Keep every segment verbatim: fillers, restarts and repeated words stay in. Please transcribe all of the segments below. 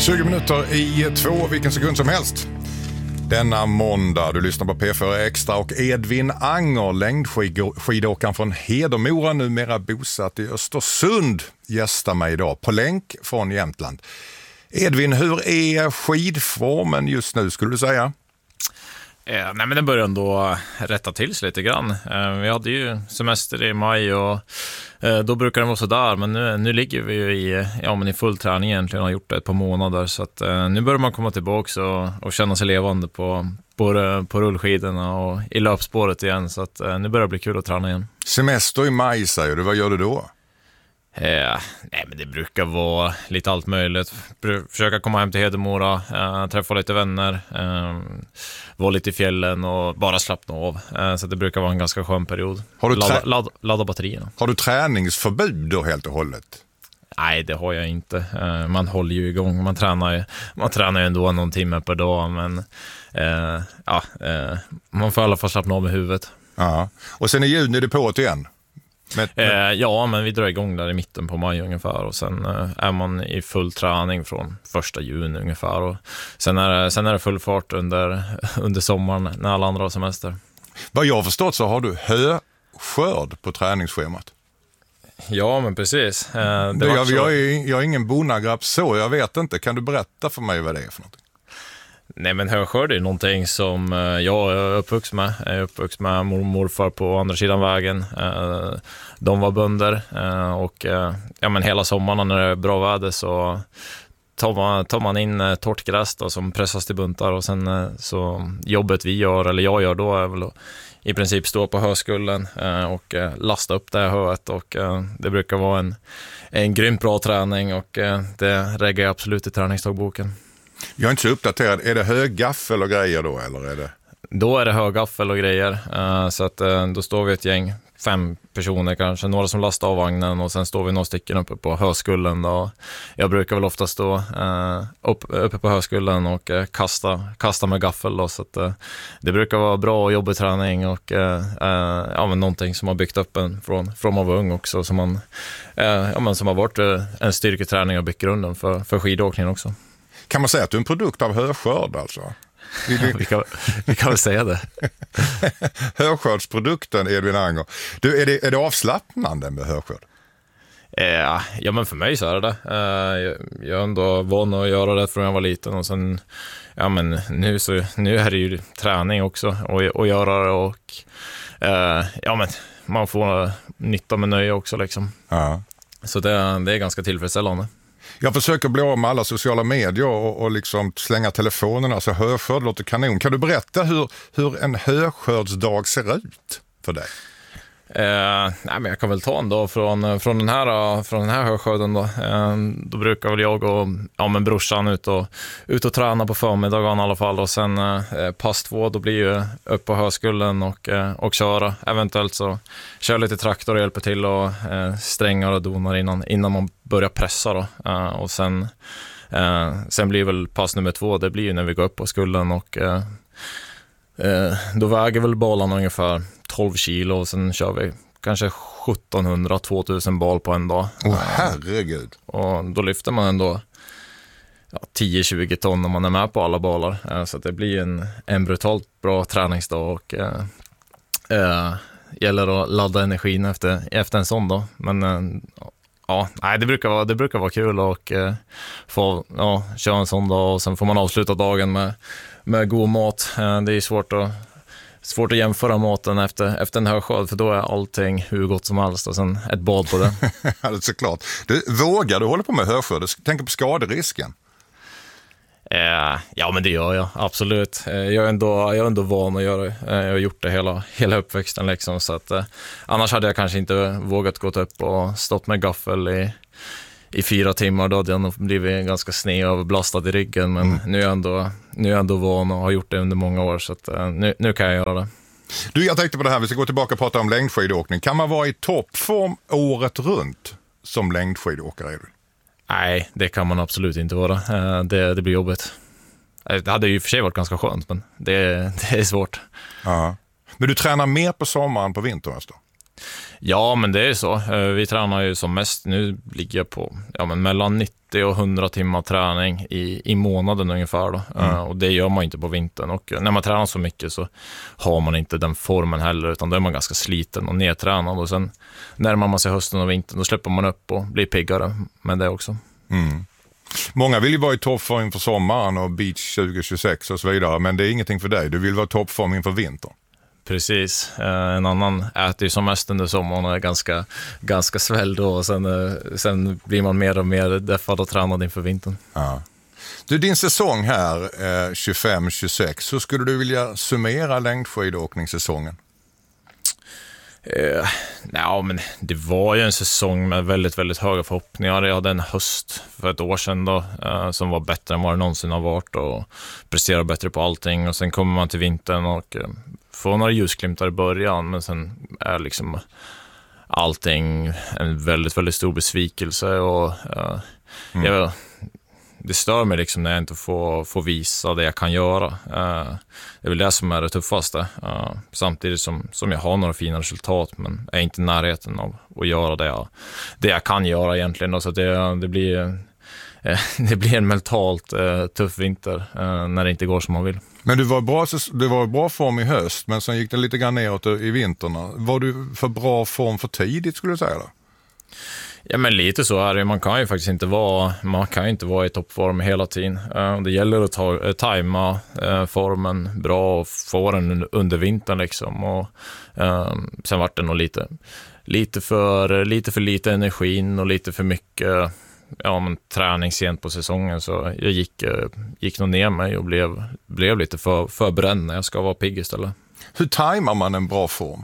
tjugo minuter i två, vilken sekund som helst. Denna måndag, du lyssnar på P fyra Extra och Edvin Anger, längdskidåkaren från Hedemora, numera bosatt i Östersund, gästar mig idag på länk från Jämtland. Edvin, hur är skidformen just nu skulle du säga? Eh, nej men den börjar ändå rätta till sig lite grann. Eh, vi hade ju semester i maj och eh, då brukar den vara så där. Men nu, nu ligger vi ju i, ja, men i full träning egentligen och har gjort det ett par månader. Så att, eh, nu börjar man komma tillbaka och, och känna sig levande på, på, på rullskidorna och i löpspåret igen. Så att, eh, nu börjar det bli kul att träna igen. Semester i maj säger du, vad gör du då? Eh, nej men det brukar vara lite allt möjligt. Försöka komma hem till Hedemora, eh, träffa lite vänner, eh, vara lite i fjällen och bara slappna av. Eh, så det brukar vara en ganska skön period. Har du trä- ladda, ladda, ladda batterierna. Har du träningsförbud då helt och hållet? Nej, det har jag inte. Eh, man håller ju igång. Man tränar ju, man tränar ju ändå någon timme per dag. Men eh, ja, eh, man får i alla fall slappna av med huvudet. Ja. Och sen i juni är det på igen? Med, med... Eh, ja, men vi drar igång där i mitten på maj ungefär och sen eh, är man i full träning från första juni ungefär och sen är det, sen är det full fart under, under sommaren när alla andra har semester. Vad jag har förstått så har du höskörd på träningsschemat. Ja, men precis. Eh, det jag, så... jag, är, jag är ingen bonnagrabb så, jag vet inte. Kan du berätta för mig vad det är för något? Nej, men höskörd är någonting som jag är uppvuxen med. Jag är uppvuxen med mormor och morfar på andra sidan vägen. De var bönder och ja, men hela sommaren när det är bra väder så tar man, tar man in torrt gräs då, som pressas till buntar och sen så jobbet vi gör, eller jag gör då är väl att i princip stå på höskullen och lasta upp det här höet och det brukar vara en, en grymt bra träning och det reggar jag absolut i träningsdagboken. Jag är inte så uppdaterad. Är det högaffel och grejer då eller är det? Då är det högaffel och grejer. Uh, så att uh, då står vi ett gäng, fem personer kanske, några som lastar av vagnen och sen står vi några stycken uppe på höskullen då. Jag brukar väl ofta stå uh, upp, uppe på höskullen och uh, kasta, kasta med gaffel då, så att uh, det brukar vara bra och jobbig träning och uh, uh, ja, men någonting som har byggt upp en från, från man var ung också som, man, uh, ja, men som har varit uh, en styrketräning och byggt grunden för, för skidåkningen också. Kan man säga att du är en produkt av höskörd alltså? vi, kan, vi kan väl säga det. Höskördsprodukten Edvin Anger. Du, är, det, är det avslappnande med höskörd? Eh, ja, men för mig så är det det. Eh, jag, jag är ändå van att göra det från jag var liten och sen, ja men nu, så, nu är det ju träning också och, och göra det och eh, ja men man får nytta med nöje också liksom. Ja. Så det, det är ganska tillfredsställande. Jag försöker bli av med alla sociala medier och, och liksom slänga telefonerna, så höskörd låter kanon. Kan du berätta hur, hur en höskördsdag ser ut för dig? Eh, nej, men jag kan väl ta en dag från, från den här, från den här höskörden då. Eh, då brukar väl jag och ja, men brorsan ut och, ut och träna på förmiddagen i alla fall och sen eh, pass två då blir ju upp på höskullen och, eh, och köra. Eventuellt så kör lite traktor och hjälper till och eh, strängar och donar innan, innan man börjar pressa då. Eh, och sen, eh, sen blir väl pass nummer två, det blir ju när vi går upp på skullen och eh, eh, då väger väl balan ungefär tolv kilo och sen kör vi kanske sjuttonhundra till tvåtusen bal på en dag. Åh, oh, herregud. Och då lyfter man ändå ja, tio till tjugo ton när man är med på alla balar. Så det blir en, en brutalt bra träningsdag och äh, äh, gäller att ladda energin efter, efter en sån dag. Men äh, ja, nej, det brukar vara, det brukar vara kul och äh, få ja, köra en sån dag och sen får man avsluta dagen med, med god mat. Äh, det är svårt att Svårt att jämföra maten efter, efter en höskörd för då är allting hur gott som helst och sen ett bad på det. Ja, det är såklart. Du, vågar du hålla på med höskörd? Tänk på skaderisken. Eh, ja, men det gör jag, absolut. Eh, jag, är ändå, jag är ändå van att göra det. Eh, jag har gjort det hela, hela uppväxten. Liksom, så att, eh, annars hade jag kanske inte vågat gå upp och stått med gaffel i, i fyra timmar. Då hade jag blivit ganska sned och belastad i ryggen. Men mm. nu, är jag ändå, nu är jag ändå van och har gjort det under många år. Så att, eh, nu, nu kan jag göra det. Du, jag tänkte på det här, vi ska gå tillbaka och prata om längdskidåkning. Kan man vara i toppform året runt som längdskidåkare? Nej, det kan man absolut inte vara. Det, det blir jobbigt. Det hade ju för sig varit ganska skönt, men det, det är svårt. Ja. Men du tränar mer på sommaren på vintern alltså? Ja, men det är så. Vi tränar ju som mest, nu ligger jag på ja, men mellan nittio och hundra timmar träning i, i månaden ungefär då. Mm. Och det gör man inte på vintern, och när man tränar så mycket så har man inte den formen heller, utan då är man ganska sliten och nedtränad, och sen närmar man sig hösten och vintern, då släpper man upp och blir piggare med det också. Mm. Många vill ju vara i toppform inför sommaren och beach tjugo tjugosex och så vidare, men det är ingenting för dig. Du vill vara i toppform inför vintern. Precis. En annan äter ju som mest under sommaren och är ganska, ganska svälld då, och sen, sen blir man mer och mer deffad och tränad inför vintern. Ja. Du, din säsong här eh, tjugofem tjugosex, hur skulle du vilja summera längdskidåkningssäsongen? Eh, ja, men det var ju en säsong med väldigt, väldigt höga förhoppningar. Jag hade en höst för ett år sedan då, eh, som var bättre än vad det någonsin har varit, och presterade bättre på allting. Och sen kommer man till vintern och eh, får några ljusglimtar i början, men sen är liksom allting en väldigt, väldigt stor besvikelse. Och eh, mm. jag, det stör mig liksom när jag inte får, får visa det jag kan göra. Uh, det är väl det som är det tuffaste. Uh, samtidigt som, som jag har några fina resultat, men är inte i närheten av att göra det jag, det jag kan göra egentligen. Så det, det, blir, uh, det blir en mentalt uh, tuff vinter uh, när det inte går som man vill. Men du var bra, du var i bra form i höst, men sen gick det lite grann neråt i vinterna. Var du för bra form för tidigt, skulle du säga då? Ja, men lite så är det. Man kan ju faktiskt inte vara, man kan ju inte vara i toppform hela tiden. Uh, det gäller att ta, uh, tajma uh, formen bra och få den under vintern liksom. Och, uh, sen var det nog lite, lite, för, lite för lite energin och lite för mycket ja, men, träning sent på säsongen. Så jag gick, uh, gick nog ner mig och blev, blev lite för, för bränd när jag ska vara pigg istället. Hur tajmar man en bra form?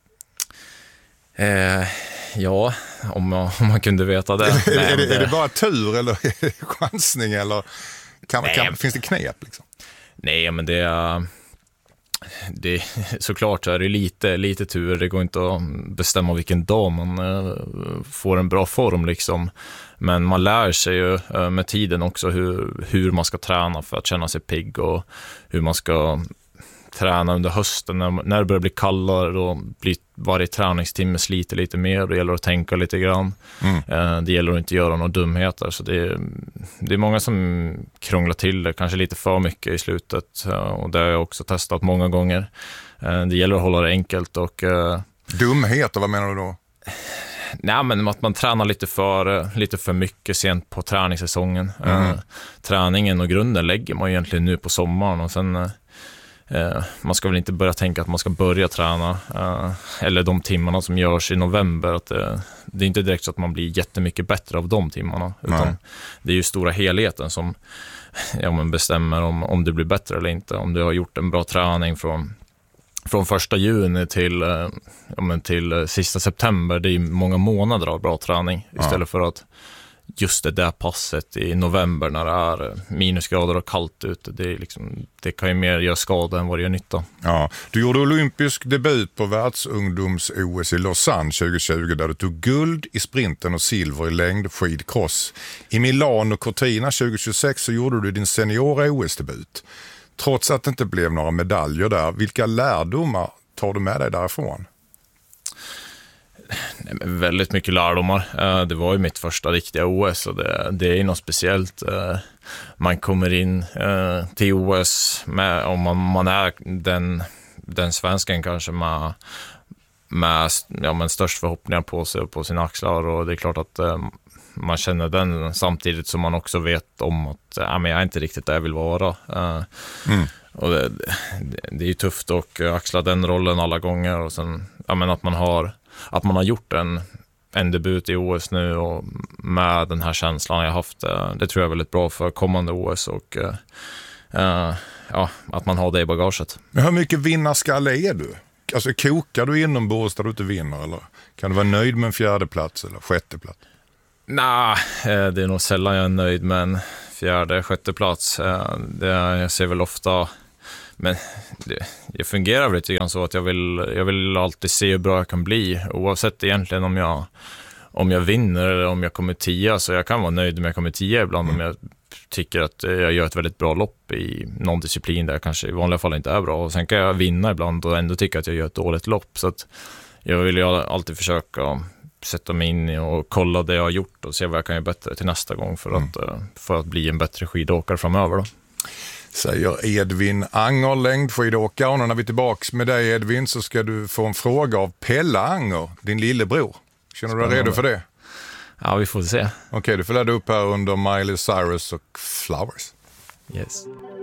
Eh, ja, om man, om man kunde veta det. är, är, det är det bara tur eller är det chansning eller kan, kan, finns det knep liksom? Nej, men det är det, såklart så är det lite, lite tur. Det går inte att bestämma vilken dag man uh, får en bra form liksom. Men man lär sig ju uh, med tiden också hur, hur man ska träna för att känna sig pigg, och hur man ska träna under hösten när, när det börjar bli kallare, då blir varje träningstimme sliter lite mer. Det gäller att tänka lite grann. Mm. Eh, det gäller att inte göra några dumheter. Så det är, det är många som krånglar till det, kanske lite för mycket i slutet. Eh, och det har jag också testat många gånger. Eh, det gäller att hålla det enkelt. Och, eh, dumheter, vad menar du då? Nej, men att man tränar lite för, lite för mycket sent på träningssäsongen. Mm. Eh, träningen och grunden lägger man egentligen nu på sommaren, och sen eh, Eh, man ska väl inte börja tänka att man ska börja träna eh, eller de timmarna som görs i november, att eh, det är inte direkt så att man blir jättemycket bättre av de timmarna, utan Nej. Det är ju stora helheten som ja, man bestämmer om, om det blir bättre eller inte. Om du har gjort en bra träning från, från första juni till, eh, ja, men till eh, sista september, det är många månader av bra träning, istället ja. för att just det där passet i november när det är minusgrader och kallt ute, det, är liksom, det kan ju mer göra skada än vad det gör nytta. Ja, du gjorde olympisk debut på världsungdoms-O S i Lausanne tjugo tjugo, där du tog guld i sprinten och silver i längdskidcross. I Milano Cortina tjugo tjugosex så gjorde du din seniora O S-debut. Trots att det inte blev några medaljer där, vilka lärdomar tar du med dig därifrån? Nej, men väldigt mycket lärdomar. Det var ju mitt första riktiga O S, och det, det är något speciellt. Man kommer in till O S med, om man, man är den, den svensken kanske med, med ja, men störst förhoppningar på sig och på sina axlar, och det är klart att man känner den samtidigt som man också vet om att ja, men jag är inte riktigt där jag vill vara. Mm. Och det, det, det är ju tufft att axla den rollen alla gånger, och sen ja, men att man har att man har gjort en, en debut i O S nu, och med den här känslan jag haft, det tror jag är väldigt bra för kommande O S, och uh, ja, att man har det i bagaget. Men hur mycket vinnarskalle är du? Alltså kokar du inombords där du inte vinner, eller kan du vara nöjd med en fjärde plats eller sjätte plats? Nej, nah, det är nog sällan jag är nöjd med en fjärde, sjätte plats. Det, jag ser väl ofta, men det, det fungerar väl lite grann så att jag vill, jag vill alltid se hur bra jag kan bli, oavsett egentligen om jag, om jag vinner eller om jag kommer tia. Så jag kan vara nöjd om jag kommer tia ibland, mm. om jag tycker att jag gör ett väldigt bra lopp i någon disciplin där jag kanske i vanliga fall inte är bra. Och sen kan jag vinna ibland och ändå tycka att jag gör ett dåligt lopp. Så att jag vill ju alltid försöka sätta mig in i och kolla det jag har gjort och se vad jag kan göra bättre till nästa gång för, mm. att, för att bli en bättre skidåkare framöver då. Säger Edvin Anger, längdskidåkare. Och när vi är tillbaka med dig, Edvin, så ska du få en fråga av Pelle Anger, din lillebror. Känner du dig redo för det? Ja, vi får se. Okej, okay, du får ladda upp här under Miley Cyrus och Flowers. Yes.